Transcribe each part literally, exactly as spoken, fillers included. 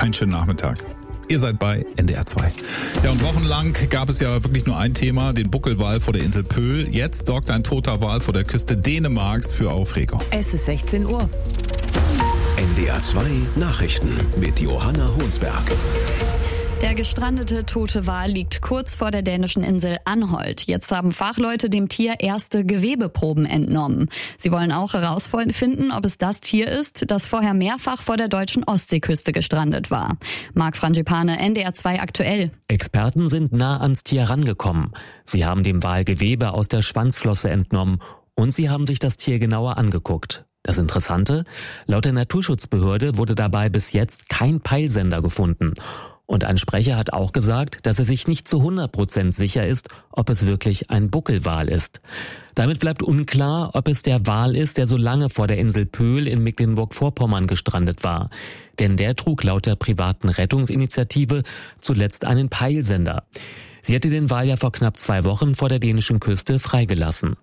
Einen schönen Nachmittag. Ihr seid bei N D R zwei. Ja, und wochenlang gab es ja wirklich nur ein Thema, den Buckelwal vor der Insel Pöhl. Jetzt sorgt ein toter Wal vor der Küste Dänemarks für Aufregung. Es ist sechzehn Uhr. N D R zwei Nachrichten mit Johanna Honsberg. Der gestrandete tote Wal liegt kurz vor der dänischen Insel Anholt. Jetzt haben Fachleute dem Tier erste Gewebeproben entnommen. Sie wollen auch herausfinden, ob es das Tier ist, das vorher mehrfach vor der deutschen Ostseeküste gestrandet war. Marc Frangipane, N D R zwei aktuell. Experten sind nah ans Tier rangekommen. Sie haben dem Wal Gewebe aus der Schwanzflosse entnommen und sie haben sich das Tier genauer angeguckt. Das Interessante, laut der Naturschutzbehörde wurde dabei bis jetzt kein Peilsender gefunden. Und ein Sprecher hat auch gesagt, dass er sich nicht zu hundert Prozent sicher ist, ob es wirklich ein Buckelwal ist. Damit bleibt unklar, ob es der Wal ist, der so lange vor der Insel Pöhl in Mecklenburg-Vorpommern gestrandet war. Denn der trug laut der privaten Rettungsinitiative zuletzt einen Peilsender. Sie hatte den Wal ja vor knapp zwei Wochen vor der dänischen Küste freigelassen.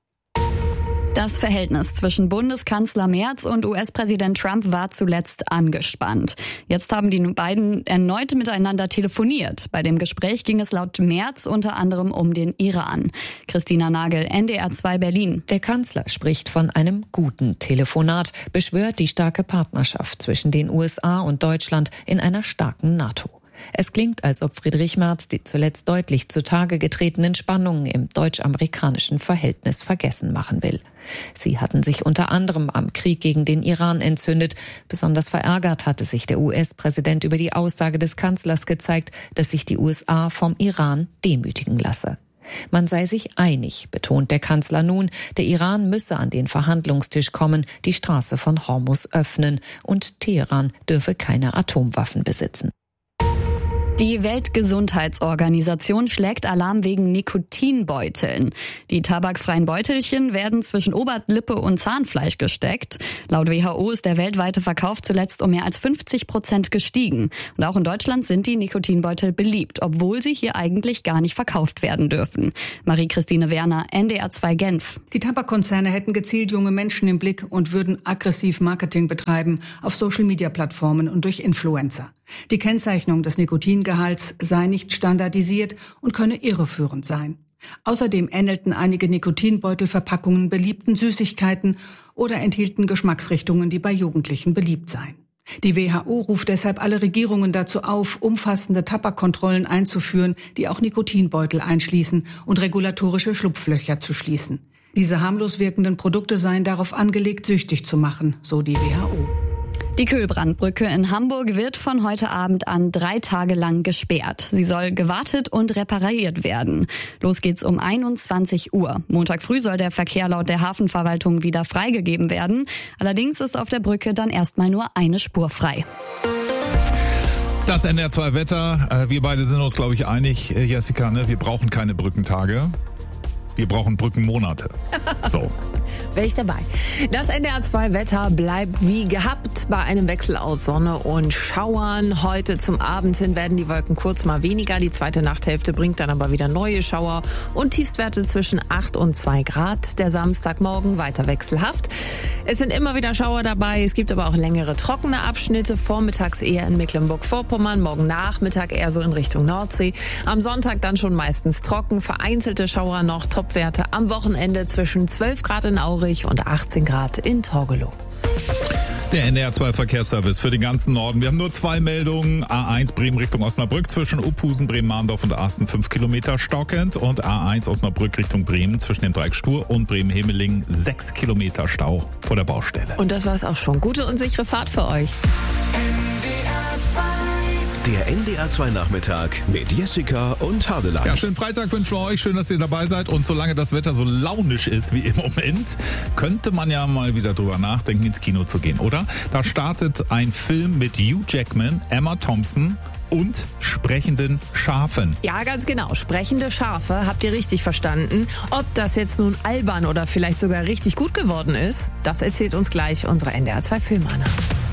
Das Verhältnis zwischen Bundeskanzler Merz und U S-Präsident Trump war zuletzt angespannt. Jetzt haben die beiden erneut miteinander telefoniert. Bei dem Gespräch ging es laut Merz unter anderem um den Iran. Christina Nagel, N D R zwei Berlin. Der Kanzler spricht von einem guten Telefonat, beschwört die starke Partnerschaft zwischen den U S A und Deutschland in einer starken NATO. Es klingt, als ob Friedrich Merz die zuletzt deutlich zutage getretenen Spannungen im deutsch-amerikanischen Verhältnis vergessen machen will. Sie hatten sich unter anderem am Krieg gegen den Iran entzündet. Besonders verärgert hatte sich der U S-Präsident über die Aussage des Kanzlers gezeigt, dass sich die U S A vom Iran demütigen lasse. Man sei sich einig, betont der Kanzler nun, der Iran müsse an den Verhandlungstisch kommen, die Straße von Hormuz öffnen und Teheran dürfe keine Atomwaffen besitzen. Die Weltgesundheitsorganisation schlägt Alarm wegen Nikotinbeuteln. Die tabakfreien Beutelchen werden zwischen Oberlippe und Zahnfleisch gesteckt. Laut W H O ist der weltweite Verkauf zuletzt um mehr als fünfzig Prozent gestiegen. Und auch in Deutschland sind die Nikotinbeutel beliebt, obwohl sie hier eigentlich gar nicht verkauft werden dürfen. Marie-Christine Werner, N D R zwei Genf. Die Tabakkonzerne hätten gezielt junge Menschen im Blick und würden aggressiv Marketing betreiben auf Social-Media-Plattformen und durch Influencer. Die Kennzeichnung des Nikotingehalts sei nicht standardisiert und könne irreführend sein. Außerdem ähnelten einige Nikotinbeutelverpackungen beliebten Süßigkeiten oder enthielten Geschmacksrichtungen, die bei Jugendlichen beliebt seien. Die W H O ruft deshalb alle Regierungen dazu auf, umfassende Tabakkontrollen einzuführen, die auch Nikotinbeutel einschließen und regulatorische Schlupflöcher zu schließen. Diese harmlos wirkenden Produkte seien darauf angelegt, süchtig zu machen, so die W H O. Die Kühlbrandbrücke in Hamburg wird von heute Abend an drei Tage lang gesperrt. Sie soll gewartet und repariert werden. Los geht's um einundzwanzig Uhr. Montag früh soll der Verkehr laut der Hafenverwaltung wieder freigegeben werden. Allerdings ist auf der Brücke dann erstmal nur eine Spur frei. Das N D R zwei Wetter. Wir beide sind uns, glaube ich, einig, Jessica, ne? Wir brauchen keine Brückentage. Wir brauchen Brückenmonate. So. Wäre ich dabei. Das N D R zwei Wetter bleibt wie gehabt bei einem Wechsel aus Sonne und Schauern. Heute zum Abend hin werden die Wolken kurz mal weniger. Die zweite Nachthälfte bringt dann aber wieder neue Schauer und Tiefstwerte zwischen acht und zwei Grad. Der Samstagmorgen weiter wechselhaft. Es sind immer wieder Schauer dabei. Es gibt aber auch längere trockene Abschnitte. Vormittags eher in Mecklenburg-Vorpommern, morgen Nachmittag eher so in Richtung Nordsee. Am Sonntag dann schon meistens trocken. Vereinzelte Schauer noch. Topwerte am Wochenende zwischen zwölf Grad in Aurich und achtzehn Grad in Torgelow. Der N D R zwei Verkehrsservice für den ganzen Norden. Wir haben nur zwei Meldungen. A eins Bremen Richtung Osnabrück zwischen Uphusen, Bremen-Mahndorf und Asten fünf Kilometer stockend. Und A eins Osnabrück Richtung Bremen zwischen dem Dreieck Stur und Bremen-Hemelingen sechs Kilometer Stau vor der Baustelle. Und das war's auch schon. Gute und sichere Fahrt für euch. N D R zwei. Der N D R zwei Nachmittag mit Jessica und Hardeland. Ja, schönen Freitag wünschen wir euch. Schön, dass ihr dabei seid. Und solange das Wetter so launisch ist wie im Moment, könnte man ja mal wieder drüber nachdenken, ins Kino zu gehen, oder? Da startet ein Film mit Hugh Jackman, Emma Thompson und sprechenden Schafen. Ja, ganz genau. Sprechende Schafe, habt ihr richtig verstanden. Ob das jetzt nun albern oder vielleicht sogar richtig gut geworden ist, das erzählt uns gleich unsere N D R zwei Filmana.